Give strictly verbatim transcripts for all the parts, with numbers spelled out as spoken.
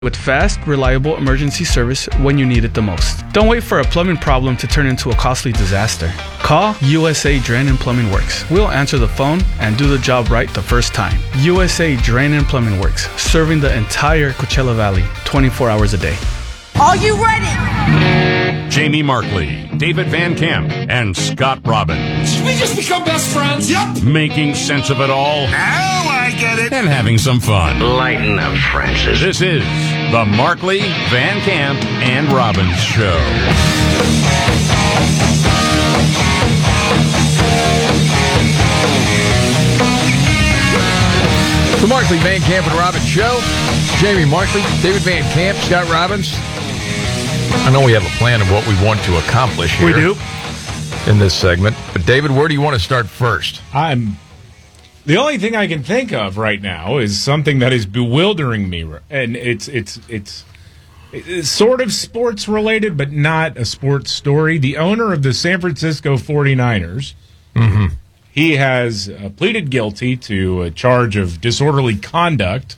with fast, reliable emergency service when you need it the most. Don't wait for a plumbing problem to turn into a costly disaster. Call U S A Drain and Plumbing Works. We'll answer the phone and do the job right the first time. U S A Drain and Plumbing Works, serving the entire Coachella Valley, twenty-four hours a day. Are you ready? Jamie Markley, David Van Camp, and Scott Robbins. Did we just become best friends? Yep. Making sense of it all. Now I get it. And having some fun. Lighten up, Francis. This is the Markley, Van Camp, and Robbins Show. The Markley, Van Camp, and Robbins Show. Jamie Markley, David Van Camp, Scott Robbins. I know we have a plan of what we want to accomplish here. We do. In this segment. But, David, where do you want to start first? I'm. The only thing I can think of right now is something that is bewildering me, and it's it's it's, it's sort of sports related, but not a sports story. The owner of the San Francisco forty-niners, mm-hmm. he has uh, pleaded guilty to a charge of disorderly conduct,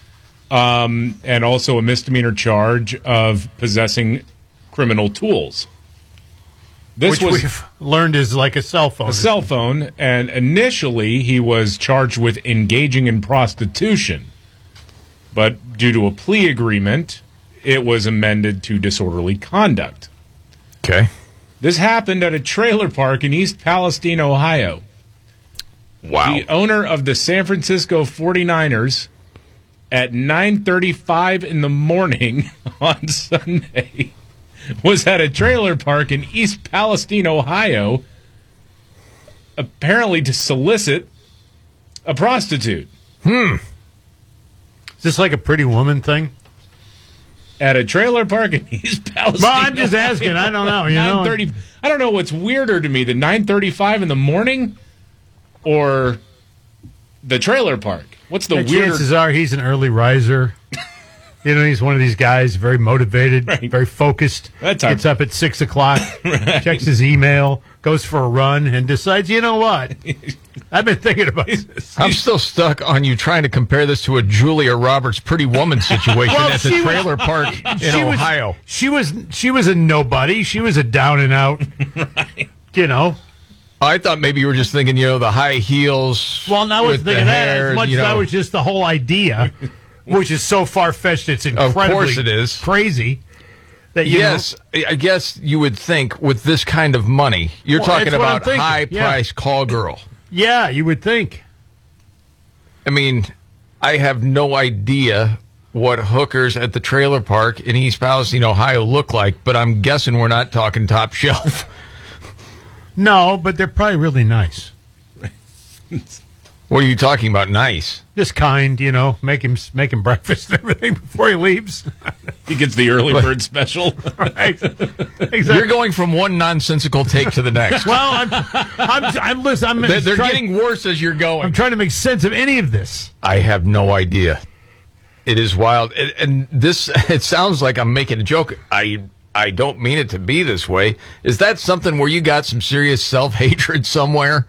um, and also a misdemeanor charge of possessing criminal tools. This Which was we've learned is like a cell phone. A cell phone, and initially he was charged with engaging in prostitution. But due to a plea agreement, it was amended to disorderly conduct. Okay. This happened at a trailer park in East Palestine, Ohio. Wow. The owner of the San Francisco forty-niners at nine thirty-five in the morning on Sunday was at a trailer park in East Palestine, Ohio, apparently to solicit a prostitute. Hmm. Is this like a Pretty Woman thing? At a trailer park in East Palestine. Well, I'm just asking. I don't know. You know, nine thirty I don't know what's weirder to me, the nine thirty-five in the morning or the trailer park. What's the the weirder? chances are he's an early riser. You know, he's one of these guys, very motivated, Right. very focused. That's our- Gets up at six o'clock, right. Checks his email, goes for a run, and decides, you know what? I've been thinking about this. I'm still stuck on you trying to compare this to a Julia Roberts Pretty Woman situation Well, at the she was- trailer park in She was- Ohio. She was she was a nobody. She was a down and out, Right. you know. I thought maybe you were just thinking, you know, the high heels. Well, I was with the thinking that hair, as much you as that know. was just the whole idea, which is so far-fetched, it's Of incredibly course it is. crazy. That, you Yes, know, I guess you would think with this kind of money, you're Well, talking that's what I'm about thinking, high-price call girl. yeah, you would think. I mean, I have no idea what hookers at the trailer park in East Palestine, Ohio look like, but I'm guessing we're not talking top shelf. No, but they're probably really nice. What are you talking about? Nice. Just kind, you know, make him make him breakfast and everything before he leaves. He gets the early bird special. Right. Exactly. You're going from one nonsensical take to the next. Well, I'm, I'm, I'm listening. I'm, They're, they're trying, getting worse as you're going. I'm trying to make sense of any of this. I have no idea. It is wild. And, and this, it sounds like I'm making a joke. I I don't mean it to be this way. Is that something where you got some serious self-hatred somewhere?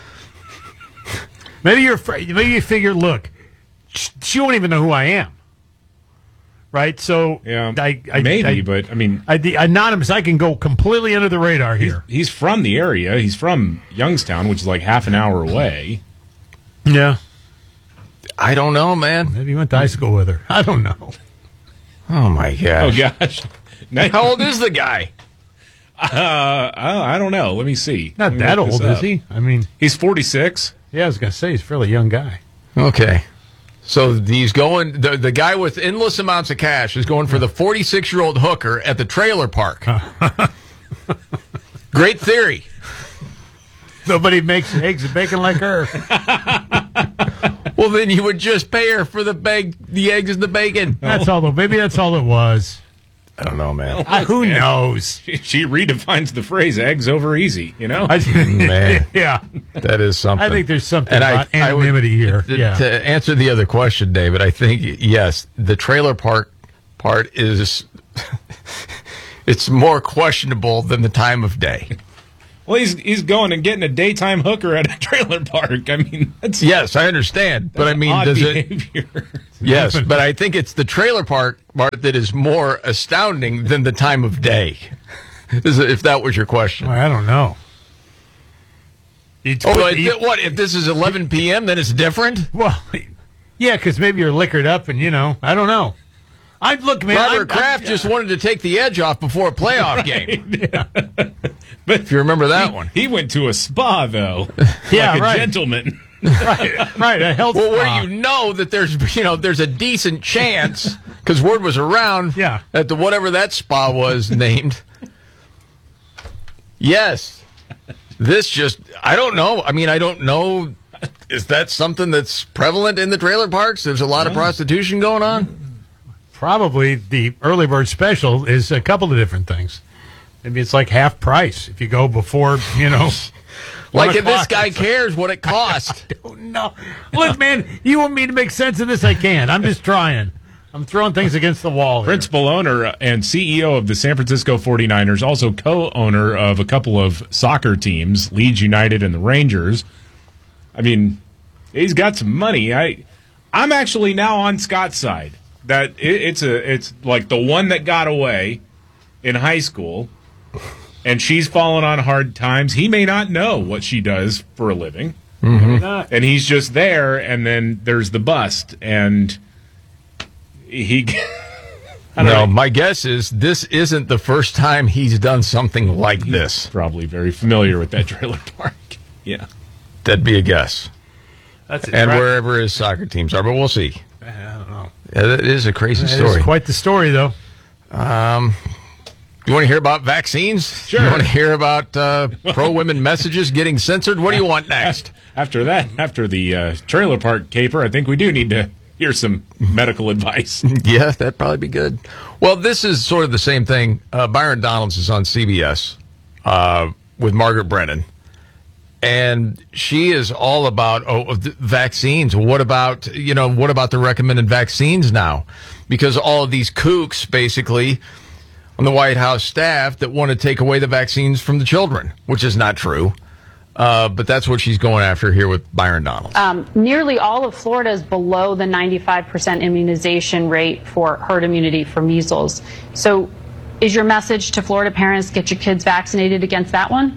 Maybe you're afraid. Maybe you figure, look, she won't even know who I am. Right? So, Yeah, I, I, maybe, I, but I mean, I, the anonymous, I can go completely under the radar he's, here. he's from the area. He's from Youngstown, which is like half an hour away. Yeah. I don't know, man. Maybe you went to high school with her. I don't know. Oh, my Oh gosh. gosh, Now- How old is the guy? Uh, I I don't know. Let me see. Not Let me that look old, this is up. he? I mean, He's forty-six. yeah, I was going to say, he's a fairly young guy. Okay. So he's going, the, the guy with endless amounts of cash is going for the forty-six-year-old hooker at the trailer park. Great theory. Nobody makes eggs and bacon like her. Well, then you would just pay her for the bag, the eggs and the bacon. That's all. The, maybe that's all it was. I don't know, man. Uh, who knows? She, she redefines the phrase "eggs over easy." You know, I, Man. yeah, That is something. I think there's something And I- about I would- anonymity here. To, Yeah. to answer the other question, David, I think, yes, the trailer park part is, it's more questionable than the time of day. Well, he's he's going and getting a daytime hooker at a trailer park. I mean, that's Yes, I understand, but I mean, odd does behavior. it? Yes, but I think it's the trailer park part that is more astounding than the time of day. Is it- If that was your question. Well, I don't know. You'd Oh, put- but you- what if this is eleven p.m. Then it's different. well, yeah, because maybe you're liquored up, and you know, I don't know. I'd look, man. Robert I'm- Kraft I'm- just wanted to take the edge off before a playoff game. But If you remember that one. he went to a spa though. Yeah, like a right. gentleman. right, right, a health Well, spa. where you know that there's you know there's a decent chance because word was around Yeah. that the whatever that spa was named. Yes, this just I don't know. I mean, I don't know. Is that something that's prevalent in the trailer parks? There's a lot of prostitution going on. Probably the early bird special is a couple of different things. Maybe it's like half price if you go before, you know. Like one if this o'clock. guy cares what it costs. Oh, no. Look, man, you want me to make sense of this? I can. I'm just trying. I'm throwing things against the wall here. Principal owner and C E O of the San Francisco forty-niners, also co-owner of a couple of soccer teams, Leeds United and the Rangers. I mean, he's got some money. I, I'm actually now on Scott's side. That it, it's a, it's like the one that got away in high school, and she's fallen on hard times. He may not know what she does for a living, and he's just there. And then there's the bust, and he. I don't No, know. my guess is this isn't the first time he's done something like this. Probably very familiar with that trailer park. Yeah. That'd be a guess. That's it. And Right. wherever his soccer teams are, but we'll see. I don't know. Yeah, that is a crazy It story. is quite the story, though. Um, you want to hear about vaccines? Sure. You want to hear about uh, pro-women messages getting censored? What do you want next? After that, after the uh, trailer park caper, I think we do need to hear some medical advice. Yeah, that'd probably be good. Well, this is sort of the same thing. Uh, Byron Donalds is on C B S uh, with Margaret Brennan. And she is all about oh, the vaccines. What about, you know, what about the recommended vaccines now? Because all of these kooks, basically, on the White House staff that want to take away the vaccines from the children, which is not true. Uh, but that's what she's going after here with Byron Donalds. Um, nearly all of Florida is below the ninety-five percent immunization rate for herd immunity for measles. So is your message to Florida parents, get your kids vaccinated against that one?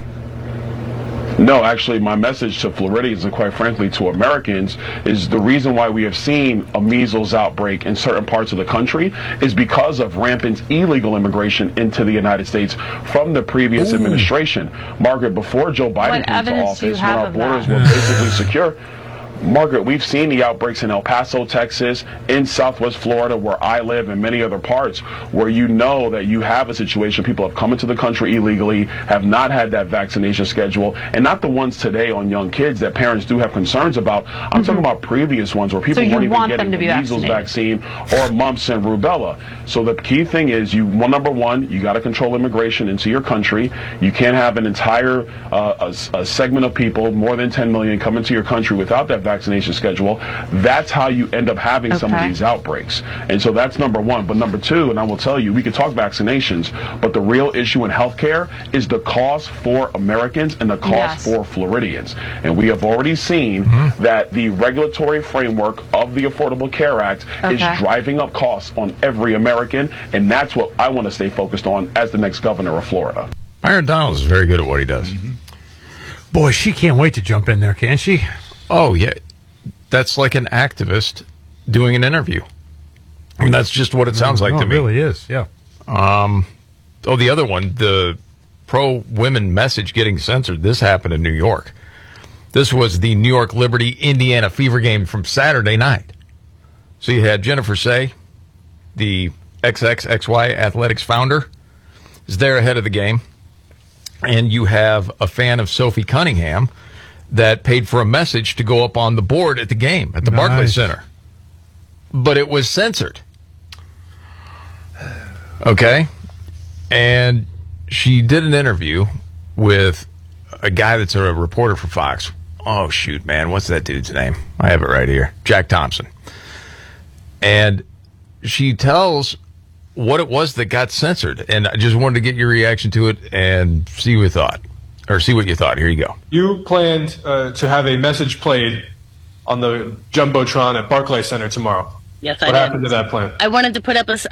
No, actually, my message to Floridians and quite frankly to Americans is the reason why we have seen a measles outbreak in certain parts of the country is because of rampant illegal immigration into the United States from the previous Ooh. administration. Margaret, before Joe Biden What came to evidence do you office, when have our of borders that? were basically secure, Margaret, we've seen the outbreaks in El Paso, Texas, in Southwest Florida, where I live, and many other parts, where you know that you have a situation. People have come into the country illegally, have not had that vaccination schedule, and not the ones today on young kids that parents do have concerns about. I'm talking about previous ones where people So you weren't even want getting them to the be measles vaccinated. vaccine or mumps and rubella. So the key thing is, you well, number one, you got to control immigration into your country. You can't have an entire uh, a, a segment of people, more than ten million, come into your country without that vaccination schedule. That's how you end up having some of Okay. these outbreaks. And so that's number one. But number two, and I will tell you, we can talk vaccinations, but the real issue in healthcare is the cost for Americans and the cost Yes. for Floridians. And we have already seen that the regulatory framework of the Affordable Care Act Okay. is driving up costs on every American, and that's what I want to stay focused on as the next governor of Florida. Byron Donalds is very good at what he does. Boy, she can't wait to jump in there, can she? Oh, yeah. That's like an activist doing an interview. I mean, that's just what it sounds like No, to it me. really is, yeah. Um, oh, the other one, the pro-women message getting censored. This happened in New York. This was the New York Liberty Indiana Fever game from Saturday night. So you had Jennifer Say, the X X X Y Athletics founder, is there ahead of the game. And you have a fan of Sophie Cunningham that paid for a message to go up on the board at the game at the Nice. Barclays Center. But it was censored. Okay? And she did an interview with a guy that's a reporter for Fox. Oh, shoot, man. What's that dude's name? I have it right here. Jack Thompson. And she tells what it was that got censored. And I just wanted to get your reaction to it and see what you thought. or see what you thought. Here you go. You planned uh, to have a message played on the Jumbotron at Barclays Center tomorrow. Yes, I what did. happened to that plan? I wanted to put up a,